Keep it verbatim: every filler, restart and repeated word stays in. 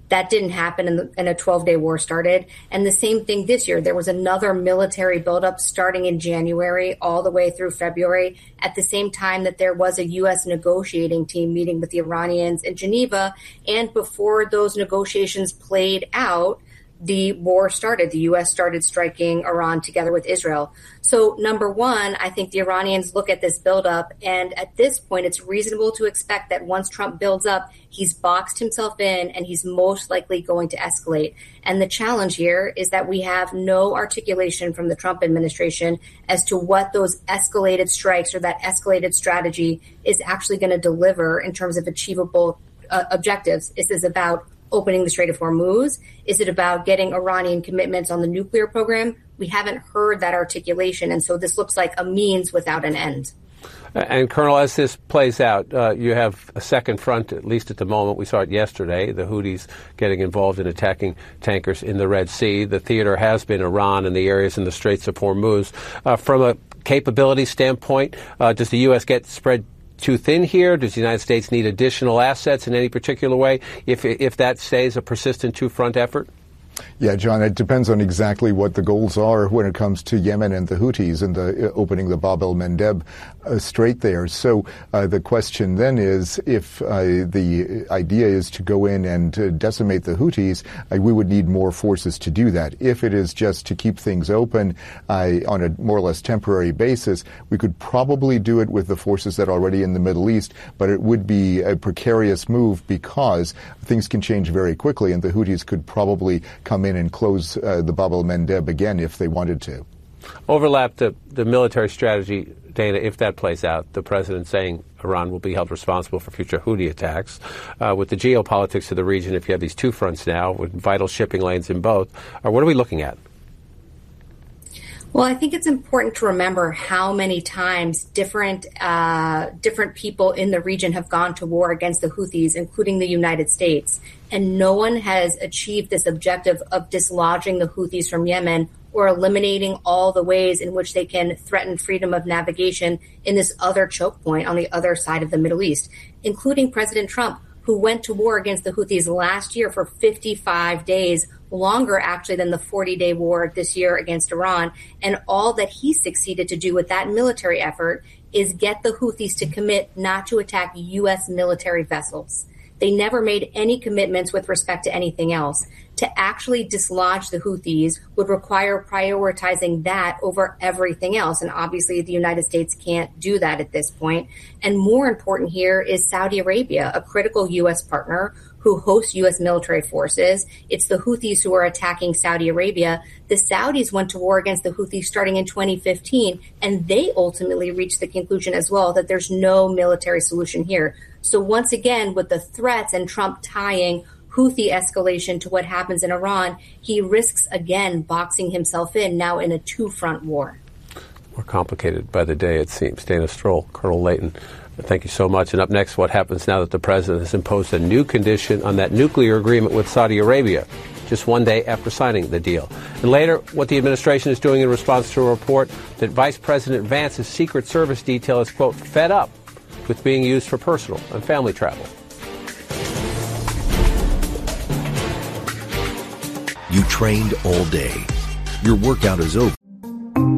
That didn't happen, and, the, and a twelve-day war started. And the same thing this year. There was another military buildup starting in January all the way through February, at the same time that there was a U S negotiating team meeting with the Iranians in Geneva. And before those negotiations played out, the war started. The U S started striking Iran together with Israel. So number one, I think the Iranians look at this buildup, and at this point, it's reasonable to expect that once Trump builds up, he's boxed himself in and he's most likely going to escalate. And the challenge here is that we have no articulation from the Trump administration as to what those escalated strikes or that escalated strategy is actually going to deliver in terms of achievable uh, objectives. Is this about opening the Strait of Hormuz? Is it about getting Iranian commitments on the nuclear program? We haven't heard that articulation, and so this looks like a means without an end. And, Colonel, as this plays out, uh, you have a second front, at least at the moment. We saw it yesterday, the Houthis getting involved in attacking tankers in the Red Sea. The theater has been Iran and the areas in the Straits of Hormuz. Uh, from a capability standpoint, uh, does the U S get spread too thin here? Does the United States need additional assets in any particular way if if that stays a persistent two-front effort? Yeah, John, it depends on exactly what the goals are when it comes to Yemen and the Houthis and the uh, opening the Bab el-Mandeb uh, Strait there. So uh, the question then is, if uh, the idea is to go in and uh, decimate the Houthis, uh, we would need more forces to do that. If it is just to keep things open uh, on a more or less temporary basis, we could probably do it with the forces that are already in the Middle East, but it would be a precarious move because things can change very quickly, and the Houthis could probably come in and close uh, the Bab el-Mandeb again if they wanted to. Overlap the, the military strategy, Dana, if that plays out, the president saying Iran will be held responsible for future Houthi attacks. Uh, with the geopolitics of the region, if you have these two fronts now with vital shipping lanes in both, uh, what are we looking at? Well, I think it's important to remember how many times different uh, different people in the region have gone to war against the Houthis, including the United States. And no one has achieved this objective of dislodging the Houthis from Yemen or eliminating all the ways in which they can threaten freedom of navigation in this other choke point on the other side of the Middle East, including President Trump, who went to war against the Houthis last year for fifty-five days, longer actually than the forty-day war this year against Iran. And all that he succeeded to do with that military effort is get the Houthis to commit not to attack U S military vessels. They never made any commitments with respect to anything else. To actually dislodge the Houthis would require prioritizing that over everything else. And obviously the United States can't do that at this point. And more important here is Saudi Arabia, a critical U S partner who hosts U S military forces. It's the Houthis who are attacking Saudi Arabia. The Saudis went to war against the Houthis starting in twenty fifteen, and they ultimately reached the conclusion as well that there's no military solution here. So once again, with the threats and Trump tying Houthi escalation to what happens in Iran, he risks again boxing himself in now in a two-front war. More complicated by the day, it seems. Dana Strohl, Colonel Leighton, thank you so much. And up next, what happens now that the president has imposed a new condition on that nuclear agreement with Saudi Arabia, just one day after signing the deal. And later, what the administration is doing in response to a report that Vice President Vance's Secret Service detail is, quote, fed up with being used for personal and family travel. You trained all day. Your workout is over.